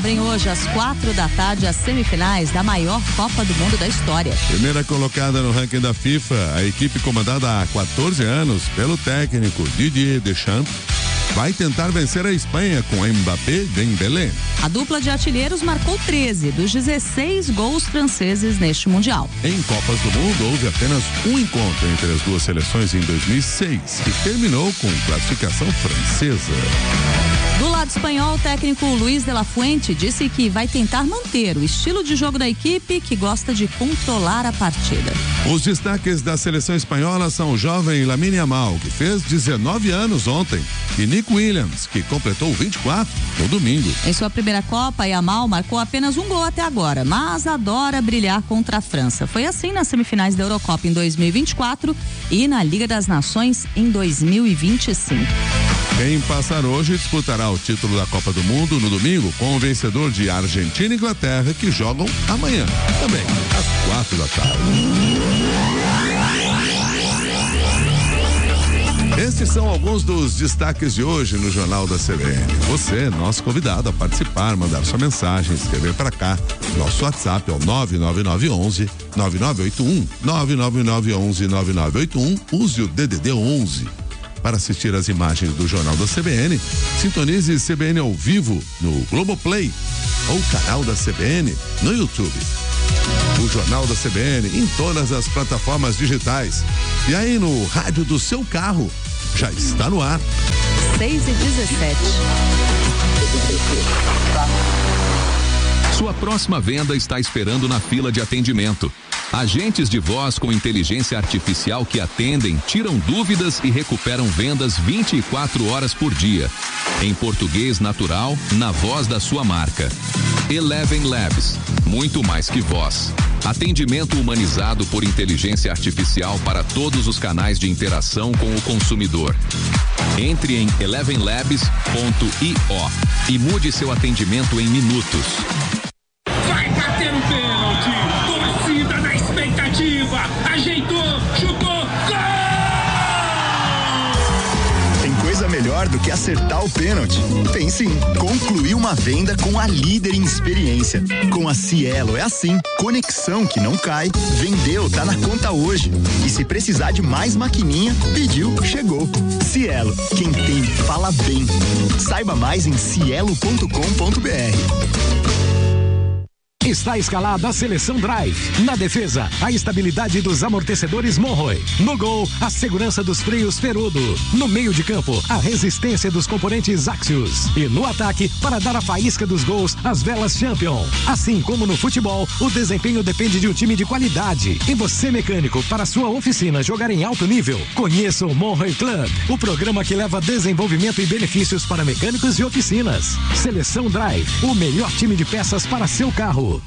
abrem hoje às 4h as semifinais da maior Copa do Mundo da história. Primeira colocada no ranking da FIFA, a equipe comandada há 14 anos pelo técnico Didier Deschamps vai tentar vencer a Espanha com Mbappé e Dembélé. A dupla de artilheiros marcou 13 dos 16 gols franceses neste Mundial. Em Copas do Mundo, houve apenas um encontro entre as duas seleções em 2006, que terminou com classificação francesa. Do lado espanhol, o técnico Luis de la Fuente disse que vai tentar manter o estilo de jogo da equipe, que gosta de controlar a partida. Os destaques da seleção espanhola são o jovem Lamine Yamal, que fez 19 anos ontem, e Nico Williams, que completou 24 no domingo. Em sua primeira Copa, Yamal marcou apenas um gol até agora, mas adora brilhar contra a França. Foi assim nas semifinais da Eurocopa em 2024 e na Liga das Nações em 2025. Quem passar hoje disputará o título da Copa do Mundo no domingo com o vencedor de Argentina e Inglaterra, que jogam amanhã, também às 4h. Estes são alguns dos destaques de hoje no Jornal da CBN. Você, nosso convidado a participar, mandar sua mensagem, escrever para cá. Nosso WhatsApp é o 99911 9981, 99911 9981. Use o DDD 11. Para assistir às imagens do Jornal da CBN, sintonize CBN ao vivo no Globoplay ou canal da CBN no YouTube. O Jornal da CBN em todas as plataformas digitais. E aí no rádio do seu carro, já está no ar. 6h17. Sua próxima venda está esperando na fila de atendimento. Agentes de voz com inteligência artificial que atendem, tiram dúvidas e recuperam vendas 24 horas por dia. Em português natural, na voz da sua marca. Eleven Labs, muito mais que voz. Atendimento humanizado por inteligência artificial para todos os canais de interação com o consumidor. Entre em elevenlabs.io e mude seu atendimento em minutos. Vai bater um pênalti! Torcida na expectativa! Ajeitou, chutou, gol! Tem coisa melhor do que acertar o pênalti? Tem sim. Concluir uma venda com a líder em experiência. Com a Cielo é assim. Conexão que não cai. Vendeu, tá na conta hoje. E se precisar de mais maquininha, pediu, chegou. Cielo, quem tem, fala bem. Saiba mais em cielo.com.br. Está escalada a seleção Drive. Na defesa, a estabilidade dos amortecedores Monroe. No gol, a segurança dos freios Perudo. No meio de campo, a resistência dos componentes Axios. E no ataque, para dar a faísca dos gols, as velas Champion. Assim como no futebol, o desempenho depende de um time de qualidade. E você, mecânico, para sua oficina jogar em alto nível, conheça o Monroe Club, o programa que leva desenvolvimento e benefícios para mecânicos e oficinas. Seleção Drive, o melhor time de peças para seu carro.